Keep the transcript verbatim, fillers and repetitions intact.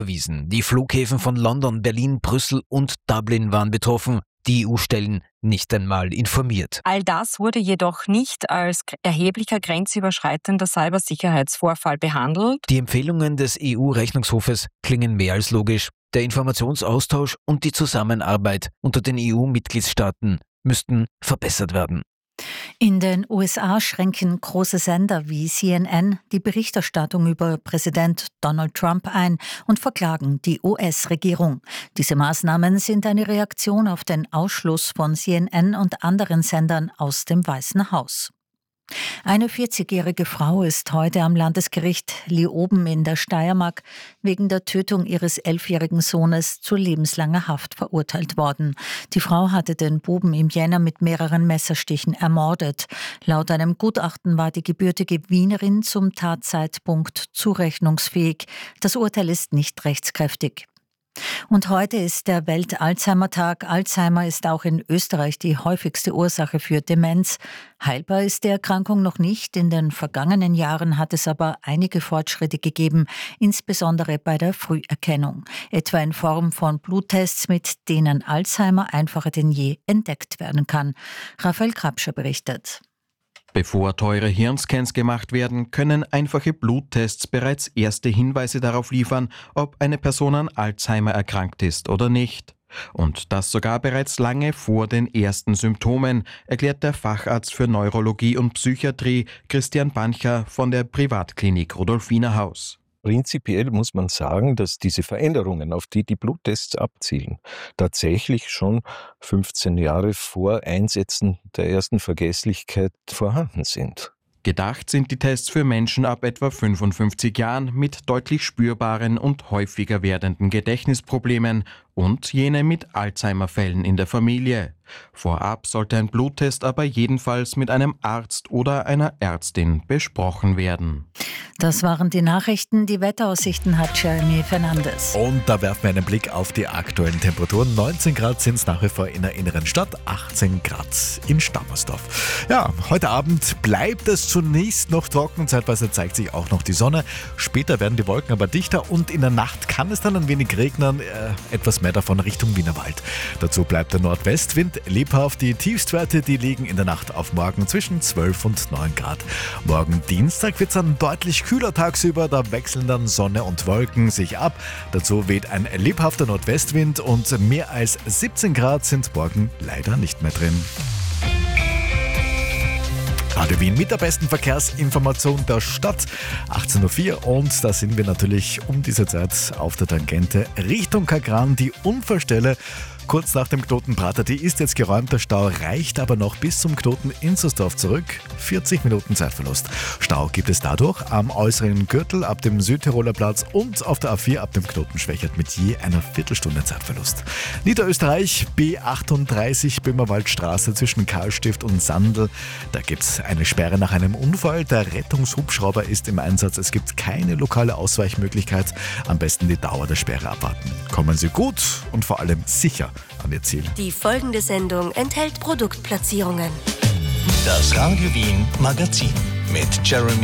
verwiesen. Die Flughäfen von London, Berlin, Brüssel und Dublin waren betroffen. Die E U-Stellen nicht einmal informiert. All das wurde jedoch nicht als erheblicher grenzüberschreitender Cybersicherheitsvorfall behandelt. Die Empfehlungen des E U-Rechnungshofes klingen mehr als logisch. Der Informationsaustausch und die Zusammenarbeit unter den E U-Mitgliedstaaten müssten verbessert werden. In den U S A schränken große Sender wie C N N die Berichterstattung über Präsident Donald Trump ein und verklagen die U S-Regierung. Diese Maßnahmen sind eine Reaktion auf den Ausschluss von C N N und anderen Sendern aus dem Weißen Haus. Eine vierzigjährige Frau ist heute am Landesgericht Leoben in der Steiermark wegen der Tötung ihres elfjährigen Sohnes zu lebenslanger Haft verurteilt worden. Die Frau hatte den Buben im Jänner mit mehreren Messerstichen ermordet. Laut einem Gutachten war die gebürtige Wienerin zum Tatzeitpunkt zurechnungsfähig. Das Urteil ist nicht rechtskräftig. Und heute ist der Welt-Alzheimer-Tag. Alzheimer ist auch in Österreich die häufigste Ursache für Demenz. Heilbar ist die Erkrankung noch nicht. In den vergangenen Jahren hat es aber einige Fortschritte gegeben, insbesondere bei der Früherkennung. Etwa in Form von Bluttests, mit denen Alzheimer einfacher denn je entdeckt werden kann. Raphael Krapscher berichtet. Bevor teure Hirnscans gemacht werden, können einfache Bluttests bereits erste Hinweise darauf liefern, ob eine Person an Alzheimer erkrankt ist oder nicht. Und das sogar bereits lange vor den ersten Symptomen, erklärt der Facharzt für Neurologie und Psychiatrie Christian Bancher von der Privatklinik Rudolfinerhaus. Prinzipiell muss man sagen, dass diese Veränderungen, auf die die Bluttests abzielen, tatsächlich schon fünfzehn Jahre vor Einsetzen der ersten Vergesslichkeit vorhanden sind. Gedacht sind die Tests für Menschen ab etwa fünfundfünfzig Jahren mit deutlich spürbaren und häufiger werdenden Gedächtnisproblemen und jene mit Alzheimer-Fällen in der Familie. Vorab sollte ein Bluttest aber jedenfalls mit einem Arzt oder einer Ärztin besprochen werden. Das waren die Nachrichten. Die Wetteraussichten hat Jeremy Fernandes. Und da werfen wir einen Blick auf die aktuellen Temperaturen. neunzehn Grad sind es nach wie vor in der inneren Stadt, achtzehn Grad in Stammersdorf. Ja, heute Abend bleibt es zunächst noch trocken. Zeitweise zeigt sich auch noch die Sonne. Später werden die Wolken aber dichter und in der Nacht kann es dann ein wenig regnen. Äh, etwas mehr davon Richtung Wienerwald. Dazu bleibt der Nordwestwind lebhaft. Die Tiefstwerte, die liegen in der Nacht auf morgen zwischen zwölf und neun Grad. Morgen Dienstag wird es dann deutlich kühler tagsüber. Da wechseln dann Sonne und Wolken sich ab. Dazu weht ein lebhafter Nordwestwind und mehr als siebzehn Grad sind morgen leider nicht mehr drin. Radio Wien mit der besten Verkehrsinformation der Stadt. achtzehn Uhr vier und da sind wir natürlich um diese Zeit auf der Tangente Richtung Kagran. Die Unfallstelle kurz nach dem Knoten Prater, die ist jetzt geräumt. Der Stau reicht aber noch bis zum Knoten Inzersdorf zurück. vierzig Minuten Zeitverlust. Stau gibt es dadurch am äußeren Gürtel ab dem Südtiroler Platz und auf der A vier ab dem Knoten Schwächert mit je einer Viertelstunde Zeitverlust. Niederösterreich B achtunddreißig Böhmerwaldstraße zwischen Karlstift und Sandl. Da gibt es eine Sperre nach einem Unfall. Der Rettungshubschrauber ist im Einsatz. Es gibt keine lokale Ausweichmöglichkeit. Am besten die Dauer der Sperre abwarten. Kommen Sie gut und vor allem sicher an Ihr Ziel. Die folgende Sendung enthält Produktplatzierungen. Das Radio Wien Magazin mit Jeremy